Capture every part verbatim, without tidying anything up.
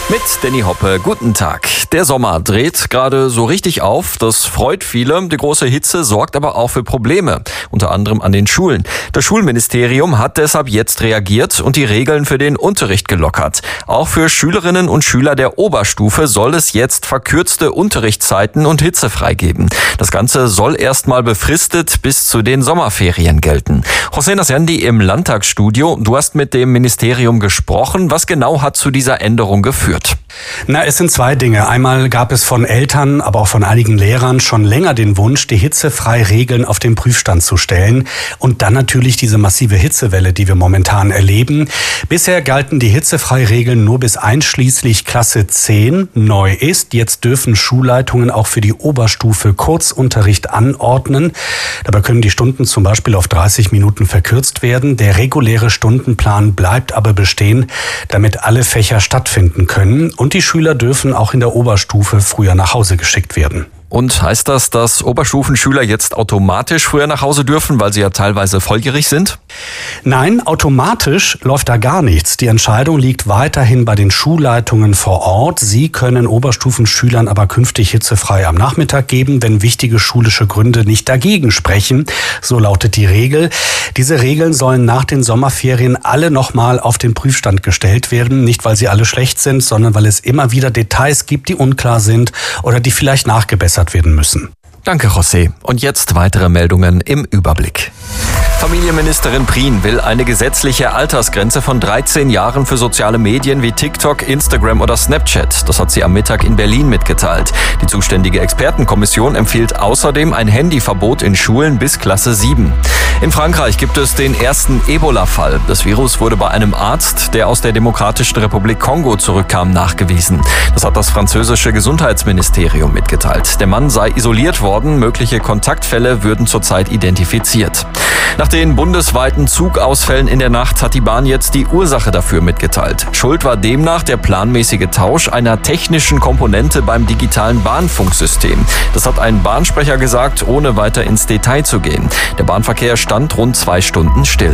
Mit Danny Hoppe, guten Tag. Der Sommer dreht gerade so richtig auf. Das freut viele. Die große Hitze sorgt aber auch für Probleme, unter anderem an den Schulen. Das Schulministerium hat deshalb jetzt reagiert und die Regeln für den Unterricht gelockert. Auch für Schülerinnen und Schüler der Oberstufe soll es jetzt verkürzte Unterrichtszeiten und hitzefrei geben. Das Ganze soll erstmal befristet bis zu den Sommerferien gelten. José Nassendi im Landtagsstudio. Du hast mit dem Ministerium gesprochen. Was genau hat zu dieser Änderung geführt? Na, es sind zwei Dinge. Einmal gab es von Eltern, aber auch von einigen Lehrern schon länger den Wunsch, die Hitzefrei-Regeln auf den Prüfstand zu stellen. Und dann natürlich diese massive Hitzewelle, die wir momentan erleben. Bisher galten die Hitzefrei-Regeln nur bis einschließlich Klasse zehn. Neu ist, jetzt dürfen Schulleitungen auch für die Oberstufe Kurzunterricht anordnen. Dabei können die Stunden zum Beispiel auf dreißig Minuten verkürzt werden. Der reguläre Stundenplan bleibt aber bestehen, damit alle Fächer stattfinden können. Und die Schüler dürfen auch in der Oberstufe früher nach Hause geschickt werden. Und heißt das, dass Oberstufenschüler jetzt automatisch früher nach Hause dürfen, weil sie ja teilweise volljährig sind? Nein, automatisch läuft da gar nichts. Die Entscheidung liegt weiterhin bei den Schulleitungen vor Ort. Sie können Oberstufenschülern aber künftig hitzefrei am Nachmittag geben, wenn wichtige schulische Gründe nicht dagegen sprechen. So lautet die Regel. Diese Regeln sollen nach den Sommerferien alle nochmal auf den Prüfstand gestellt werden. Nicht, weil sie alle schlecht sind, sondern weil es immer wieder Details gibt, die unklar sind oder die vielleicht nachgebessert werden müssen. Danke, José. Und jetzt weitere Meldungen im Überblick. Familienministerin Prien will eine gesetzliche Altersgrenze von dreizehn Jahren für soziale Medien wie TikTok, Instagram oder Snapchat. Das hat sie am Mittag in Berlin mitgeteilt. Die zuständige Expertenkommission empfiehlt außerdem ein Handyverbot in Schulen bis Klasse sieben. In Frankreich gibt es den ersten Ebola-Fall. Das Virus wurde bei einem Arzt, der aus der Demokratischen Republik Kongo zurückkam, nachgewiesen. Das hat das französische Gesundheitsministerium mitgeteilt. Der Mann sei isoliert worden, mögliche Kontaktfälle würden zurzeit identifiziert. Nach den bundesweiten Zugausfällen in der Nacht hat die Bahn jetzt die Ursache dafür mitgeteilt. Schuld war demnach der planmäßige Tausch einer technischen Komponente beim digitalen Bahnfunksystem. Das hat ein Bahnsprecher gesagt, ohne weiter ins Detail zu gehen. Der Bahnverkehr stand rund zwei Stunden still.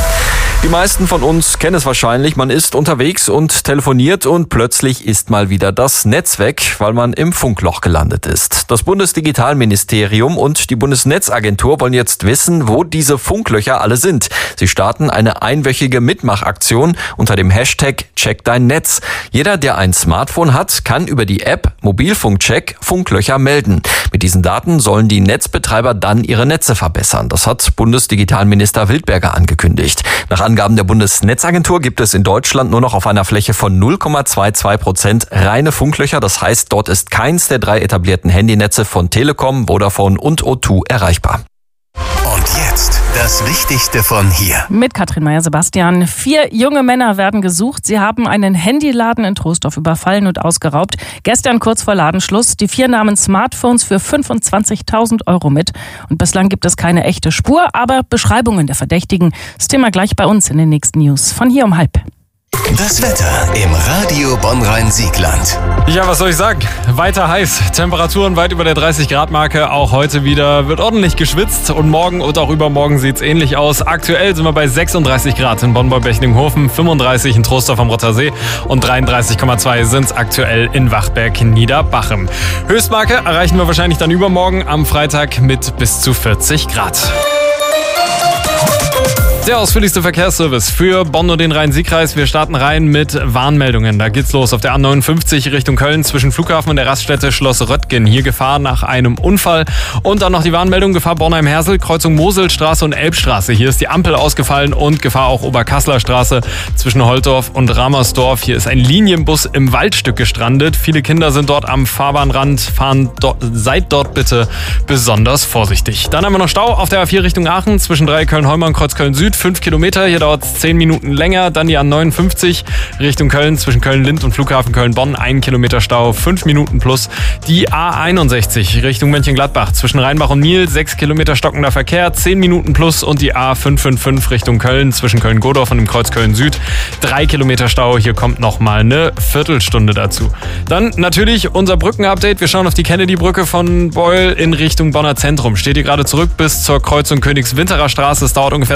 Die meisten von uns kennen es wahrscheinlich, man ist unterwegs und telefoniert und plötzlich ist mal wieder das Netz weg, weil man im Funkloch gelandet ist. Das Bundesdigitalministerium und die Bundesnetzagentur wollen jetzt wissen, wo diese Funklöcher alle sind. Sie starten eine einwöchige Mitmachaktion unter dem Hashtag Check dein Netz. Jeder, der ein Smartphone hat, kann über die App Mobilfunkcheck Funklöcher melden. Mit diesen Daten sollen die Netzbetreiber dann ihre Netze verbessern. Das hat Bundesdigitalminister Wildberger angekündigt. Nach Angaben der Bundesnetzagentur gibt es in Deutschland nur noch auf einer Fläche von null Komma zweiundzwanzig Prozent reine Funklöcher. Das heißt, dort ist keins der drei etablierten Handynetze von Telekom, Vodafone und O zwei erreichbar. Und jetzt das Wichtigste von hier. Mit Katrin Meyer-Sebastian. Vier junge Männer werden gesucht. Sie haben einen Handyladen in Troisdorf überfallen und ausgeraubt. Gestern kurz vor Ladenschluss. Die vier nahmen Smartphones für fünfundzwanzigtausend Euro mit. Und bislang gibt es keine echte Spur, aber Beschreibungen der Verdächtigen. Das Thema gleich bei uns in den nächsten News. Von hier um halb. Das Wetter im Radio Bonn-Rhein-Siegland. Ja, was soll ich sagen? Weiter heiß. Temperaturen weit über der dreißig Grad Marke. Auch heute wieder wird ordentlich geschwitzt. Und morgen und auch übermorgen sieht es ähnlich aus. Aktuell sind wir bei sechsunddreißig Grad in Bonn-Bechtlinghofen, fünfunddreißig in Troisdorf am Rottersee und dreiunddreißig Komma zwei sind es aktuell in Wachberg-Niederbachem. Höchstmarke erreichen wir wahrscheinlich dann übermorgen am Freitag mit bis zu vierzig Grad. Der ausführlichste Verkehrsservice für Bonn und den Rhein-Sieg-Kreis. Wir starten rein mit Warnmeldungen. Da geht's los auf der A neunundfünfzig Richtung Köln zwischen Flughafen und der Raststätte Schloss Röttgen. Hier Gefahr nach einem Unfall. Und dann noch die Warnmeldung, Gefahr Bornheim-Hersel, Kreuzung Moselstraße und Elbstraße. Hier ist die Ampel ausgefallen und Gefahr auch Oberkassler Straße zwischen Holtorf und Ramersdorf. Hier ist ein Linienbus im Waldstück gestrandet. Viele Kinder sind dort am Fahrbahnrand. Fahren dort, seid dort bitte besonders vorsichtig. Dann haben wir noch Stau auf der A vier Richtung Aachen zwischen Dreiecköln-Heumer und Kreuz Köln-Süd. fünf Kilometer, hier dauert es zehn Minuten länger. Dann die A neunundfünfzig Richtung Köln zwischen Köln-Lind und Flughafen Köln-Bonn, ein Kilometer Stau, fünf Minuten plus. Die A einundsechzig Richtung Mönchengladbach zwischen Rheinbach und Miel, sechs Kilometer stockender Verkehr, zehn Minuten plus. Und die A fünfhundertfünfundfünfzig Richtung Köln zwischen Köln-Godorf und dem Kreuz Köln-Süd, drei Kilometer Stau. Hier kommt nochmal eine Viertelstunde dazu. Dann natürlich unser Brückenupdate. Wir schauen auf die Kennedy-Brücke von Beul in Richtung Bonner Zentrum. Steht hier gerade zurück bis zur Kreuzung Königswinterer Straße. Es dauert ungefähr zwanzig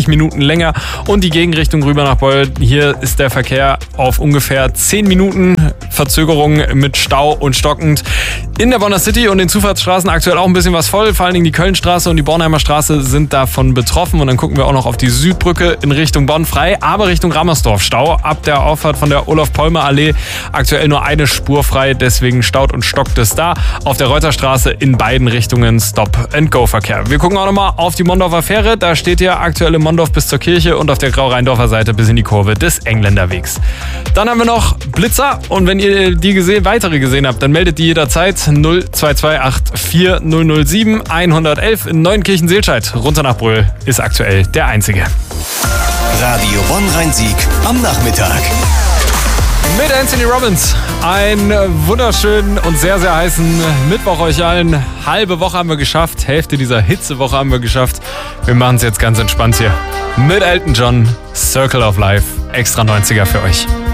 zwanzig Minuten länger. Und die Gegenrichtung rüber nach Beul, hier ist der Verkehr auf ungefähr zehn Minuten Verzögerung mit Stau und stockend. In der Bonner City und den Zufahrtsstraßen aktuell auch ein bisschen was voll. Vor allen Dingen die Kölnstraße und die Bornheimer Straße sind davon betroffen. Und dann gucken wir auch noch auf die Südbrücke in Richtung Bonn frei, aber Richtung Rammersdorf Stau. Ab der Auffahrt von der Olaf-Polmer-Allee aktuell nur eine Spur frei, deswegen staut und stockt es da. Auf der Reuterstraße in beiden Richtungen Stop-and-Go-Verkehr. Wir gucken auch nochmal auf die Mondorfer Fähre. Da steht ja aktuell in Mondorf bis zur Kirche und auf der Grau-Rheindorfer Seite bis in die Kurve des Engländerwegs. Dann haben wir noch Blitzer und wenn ihr die gesehen, weitere gesehen habt, dann meldet die jederzeit null zwei zwei acht vier null null sieben eins eins eins in Neunkirchen-Seelscheid. Runter nach Brühl ist aktuell der einzige. Radio Bonn-Rhein-Sieg am Nachmittag. Mit Anthony Robbins. Einen wunderschönen und sehr, sehr heißen Mittwoch euch allen. Halbe Woche haben wir geschafft. Hälfte dieser Hitzewoche haben wir geschafft. Wir machen es jetzt ganz entspannt hier. Mit Elton John, Circle of Life. Extra neunziger für euch.